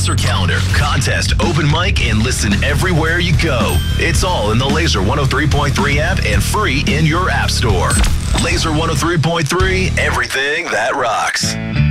Laser calendar, contest, open mic, and listen everywhere you go. It's all in the Laser 103.3 app and free in your app store. Laser 103.3, everything that rocks.